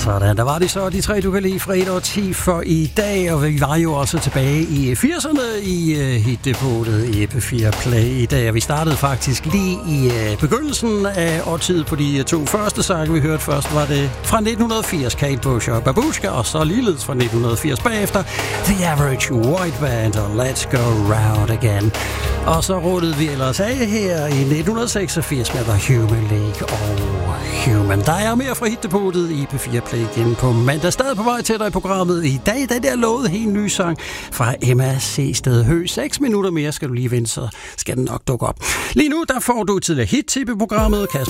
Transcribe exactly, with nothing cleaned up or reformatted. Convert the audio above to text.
Sådan, der var det så de tre, du kan lide fra et årti for i dag, og vi var jo også tilbage i firserne i uh, hitdepotet i P fire Play i dag, og vi startede faktisk lige i uh, begyndelsen af årtiet på de to første sange, vi hørte først, var det fra nitten firs, Kate Bush og Babushka, og så ligeledes fra nitten firs bagefter, The Average White Band og Let's Go Round Again. Og så rullede vi ellers af her i nitten seksogfirs med The Human League og Human. Der er mere fra hitdepotet i P fire Play igen på mandag. Stadig på vej til dig i programmet i dag. Den der lovede helt ny sang fra Emma C. Stedhø. Seks minutter mere skal du lige vente, så skal den nok dukke op. Lige nu der får du tidligere hit-tip i programmet.